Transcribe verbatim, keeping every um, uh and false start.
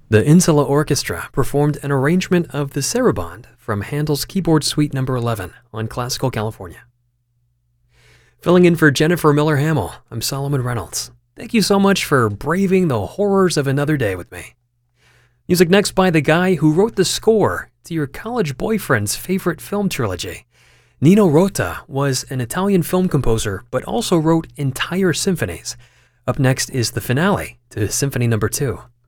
The Insula Orchestra performed an arrangement of the Sarabande from Handel's Keyboard Suite number eleven on Classical California. Filling in for Jennifer Miller-Hamill, I'm Solomon Reynolds. Thank you so much for braving the horrors of another day with me. Music next by the guy who wrote the score to your college boyfriend's favorite film trilogy. Nino Rota was an Italian film composer, but also wrote entire symphonies. Up next is the finale to Symphony number two.